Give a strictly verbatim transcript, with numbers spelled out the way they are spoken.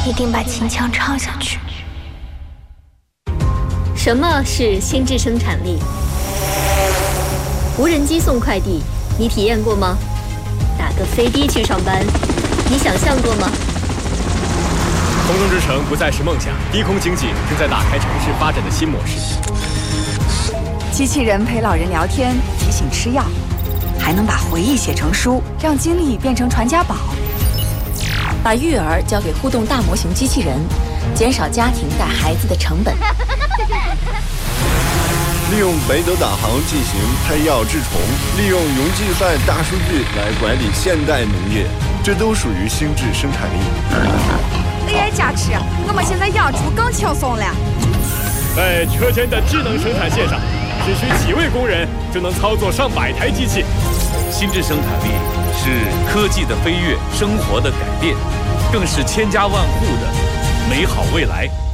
一定把秦腔唱下去。 什么是心智生产力？无人机送快递，你体验过吗？打个飞的去上班，你想象过吗？ 空中之城不再是梦想，低空经济正在打开城市发展的新模式。 机器人陪老人聊天，提醒吃药，还能把回忆写成书，让经历变成传家宝。 把育儿交给互动大模型机器人，减少家庭带孩子的成本。 利用北斗导航进行拍药治虫，利用云计算大数据来管理现代农业，这都属于心智生产力。 A I 加持，我们现在养猪更轻松了。 在车间的智能生产线上，只需几位工人就能操作上百台机器。 心智生产力是科技的飞跃，生活的改变，更是千家万户的美好未来。